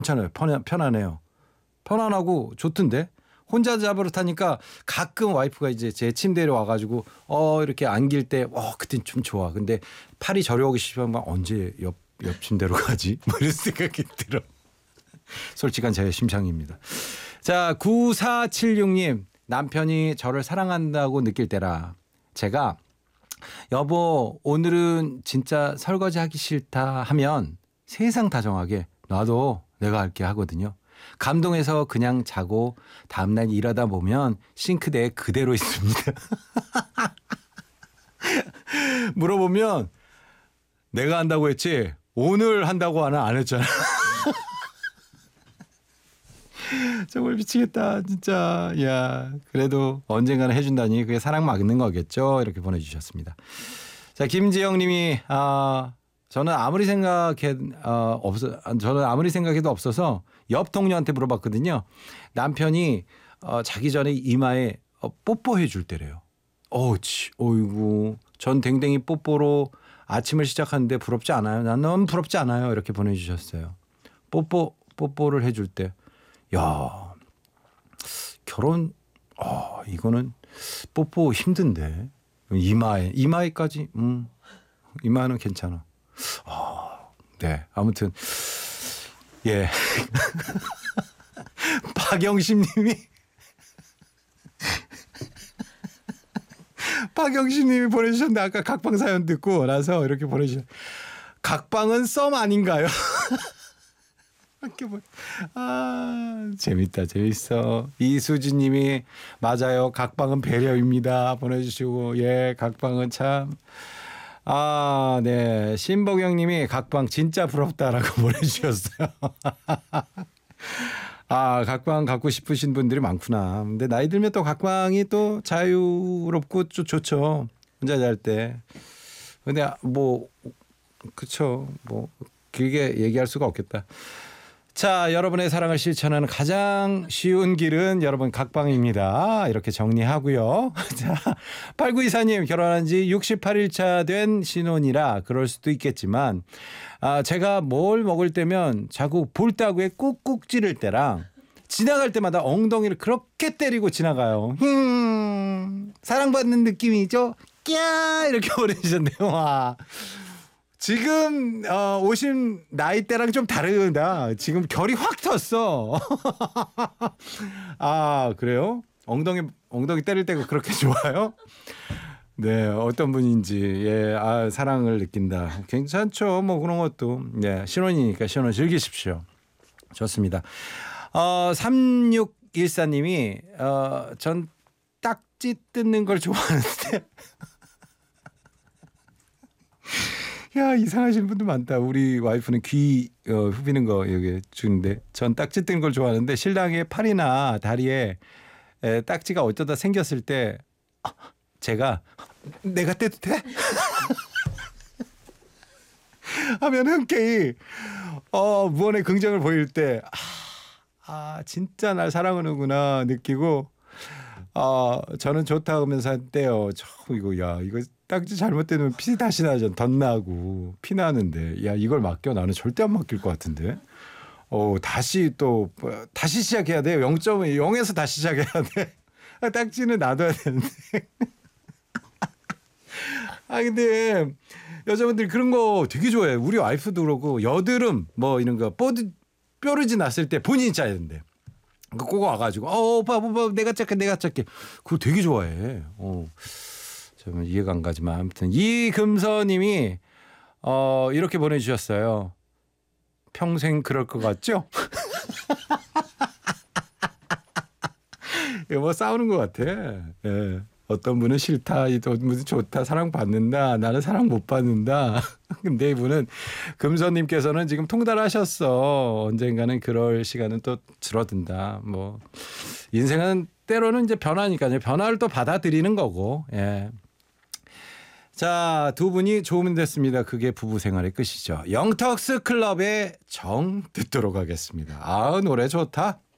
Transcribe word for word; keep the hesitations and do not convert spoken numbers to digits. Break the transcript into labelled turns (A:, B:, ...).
A: 괜찮아요. 편, 편안해요. 편안하고 좋던데. 혼자 잡으러 타니까 가끔 와이프가 이제 제 침대에 와가지고 어 이렇게 안길 때 어 그땐 좀 좋아. 근데 팔이 저려오기 시작하면 언제 옆, 옆 침대로 가지? 뭐 이런 생각이 들어. 솔직한 제 심상입니다. 자, 구사칠육 님. 남편이 저를 사랑한다고 느낄 때라 제가 여보 오늘은 진짜 설거지 하기 싫다 하면 세상 다정하게 놔도 내가 할게 하거든요. 감동해서 그냥 자고 다음날 일하다 보면 싱크대에 그대로 있습니다. 물어보면 내가 한다고 했지 오늘 한다고 하나 안 했잖아. 정말 미치겠다 진짜. 야 그래도 언젠가는 해준다니 그게 사랑 막는 거겠죠. 이렇게 보내주셨습니다. 자 김지영 님이 아 저는 아무리 생각해 어, 없어 저는 아무리 생각해도 없어서 옆 동료한테 물어봤거든요. 남편이 어, 자기 전에 이마에 어, 뽀뽀해 줄 때래요. 어치 어이구 전 댕댕이 뽀뽀로 아침을 시작하는데 부럽지 않아요? 난 너무 부럽지 않아요. 이렇게 보내주셨어요. 뽀뽀 뽀뽀를 해줄 때. 야 결혼 아 이거는 뽀뽀 힘든데 이마에 이마에까지 음 이마는 괜찮아. 아, 네 아무튼 예 박영심님이 박영심님이 보내주셨는데 아까 각방 사연 듣고 나서 이렇게 보내주셨. 각방은 썸 아닌가요? 아 재밌다 재밌어. 이수진님이 맞아요 각방은 배려입니다 보내주시고 예 각방은 참 아 네 신보경님이 각방 진짜 부럽다라고 보내주셨어요. 아 각방 갖고 싶으신 분들이 많구나. 근데 나이 들면 또 각방이 또 자유롭고 좀 좋죠 혼자 잘 때. 근데 뭐 그쵸 뭐 길게 얘기할 수가 없겠다. 자, 여러분의 사랑을 실천하는 가장 쉬운 길은 여러분 각방입니다. 이렇게 정리하고요. 자, 팔구이사 님 결혼한 지 육십팔 일 차 된 신혼이라 그럴 수도 있겠지만 아, 제가 뭘 먹을 때면 자꾸 볼따구에 꾹꾹 찌를 때랑 지나갈 때마다 엉덩이를 그렇게 때리고 지나가요. 흠, 사랑받는 느낌이죠? 꺄 이렇게 보내주셨네요. 와. 지금 어, 오신 나이대랑 좀 다르다. 지금 결이 확 텄어. 아 그래요? 엉덩이 엉덩이 때릴 때가 그렇게 좋아요? 네 어떤 분인지 예, 아, 사랑을 느낀다. 괜찮죠. 뭐 그런 것도 예, 신혼이니까 신혼 즐기십시오. 좋습니다. 어, 삼육일사 님이 어, 전 딱지 뜯는 걸 좋아하는데 야 이상하신 분들 많다. 우리 와이프는 귀 어, 후비는 거 여기 주는데 전 딱지 뜬 걸 좋아하는데 신랑의 팔이나 다리에 에, 딱지가 어쩌다 생겼을 때 아, 제가 내가 떼도 돼? 하면 흔쾌히 어, 무언의 긍정을 보일 때 아, 아 진짜 날 사랑하는구나 느끼고 아 저는 좋다 하면서 한때요. 저 이거 야 이거 딱지 잘못되면 피 다시 나죠. 덧나고 피 나는데 야 이걸 맡겨 나는 절대 안 맡길 것 같은데. 어 다시 또 다시 시작해야 돼요. 영 점 영에서 다시 시작해야 돼. 딱지는 놔둬야 되는데. 아 근데 여자분들이 그런 거 되게 좋아해. 우리 와이프도 그러고 여드름 뭐 이런 거 뽀드 뾰루지 났을 때 본인이 짜야 된대. 그 꼬고 와가지고 어 오빠 오빠 내가 짤게 내가 짤게 그거 되게 좋아해. 어. 좀 이해가 안 가지만 아무튼 이금서님이 어, 이렇게 보내주셨어요. 평생 그럴 것 같죠? 뭐 싸우는 것 같아. 예. 어떤 분은 싫다, 어떤 분은 좋다, 사랑받는다, 나는 사랑 못 받는다. 근데 이분은 금서님께서는 지금 통달하셨어. 언젠가는 그럴 시간은 또 줄어든다. 뭐 인생은 때로는 이제 변화니까요. 변화를 또 받아들이는 거고. 예. 자, 두 분이 좋으면 됐습니다. 그게 부부 생활의 끝이죠. 영턱스 클럽의 정 듣도록 하겠습니다. 아, 노래 좋다.